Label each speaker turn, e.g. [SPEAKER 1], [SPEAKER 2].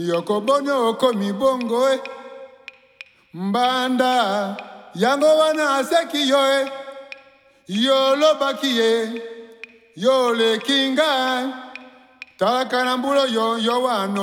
[SPEAKER 1] Yokobonyo komi bongo mbanda yango wana aseki yo yo bakie yo le kinga talaka na mbulo yo wano